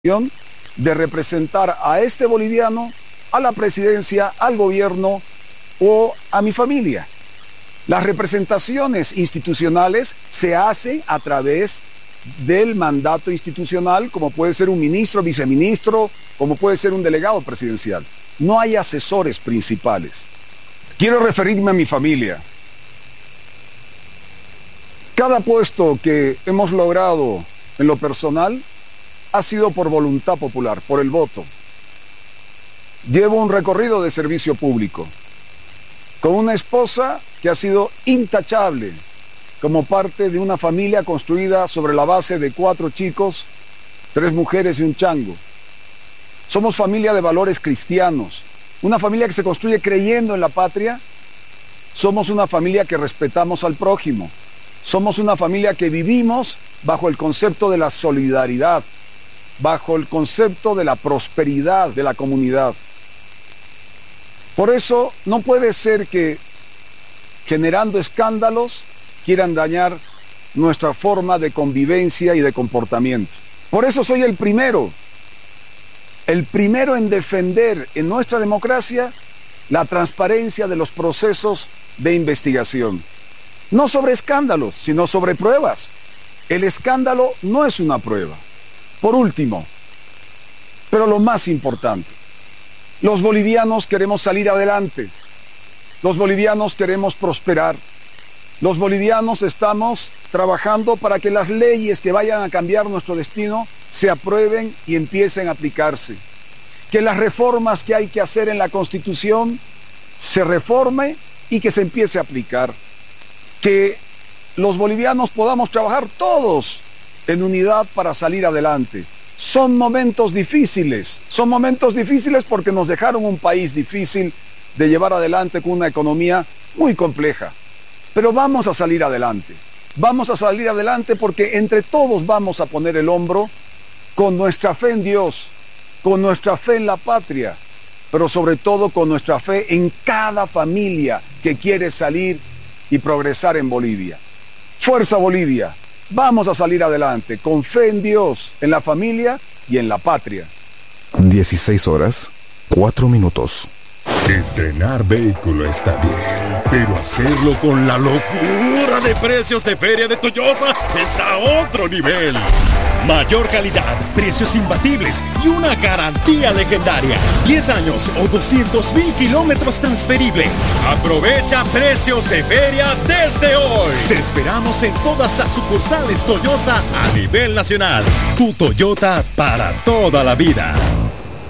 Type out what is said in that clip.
de representar a este boliviano, a la presidencia, al gobierno o a mi familia. Las representaciones institucionales se hacen a través del mandato institucional, como puede ser un ministro, viceministro, como puede ser un delegado presidencial. No hay asesores principales. Quiero referirme a mi familia. Cada puesto que hemos logrado en lo personal ha sido por voluntad popular, por el voto. Llevo un recorrido de servicio público con una esposa que ha sido intachable como parte de una familia construida sobre la base de 4 chicos, 3 mujeres y un chango. Somos familia de valores cristianos, una familia que se construye creyendo en la patria. Somos una familia que respetamos al prójimo. Somos una familia que vivimos bajo el concepto de la solidaridad, bajo el concepto de la prosperidad de la comunidad. Por eso no puede ser que generando escándalos quieran dañar nuestra forma de convivencia y de comportamiento. Por eso soy el primero en defender en nuestra democracia la transparencia de los procesos de investigación. No sobre escándalos, sino sobre pruebas. El escándalo no es una prueba. Por último, pero lo más importante, los bolivianos queremos salir adelante. Los bolivianos queremos prosperar. Los bolivianos estamos trabajando para que las leyes que vayan a cambiar nuestro destino se aprueben y empiecen a aplicarse. Que las reformas que hay que hacer en la Constitución se reforme y que se empiece a aplicar. Que los bolivianos podamos trabajar todos en unidad para salir adelante. Son momentos difíciles porque nos dejaron un país difícil de llevar adelante con una economía muy compleja. Pero vamos a salir adelante porque entre todos vamos a poner el hombro con nuestra fe en Dios, con nuestra fe en la patria, pero sobre todo con nuestra fe en cada familia que quiere salir y progresar en Bolivia. Fuerza Bolivia, vamos a salir adelante con fe en Dios, en la familia y en la patria. 16:04. Estrenar vehículo está bien, pero hacerlo con la locura de precios de Feria de Toyosa está a otro nivel. Mayor calidad, precios imbatibles y una garantía legendaria. 10 años o 200,000 kilómetros transferibles. Aprovecha precios de feria desde hoy. Te esperamos en todas las sucursales Toyosa a nivel nacional. Tu Toyota para toda la vida.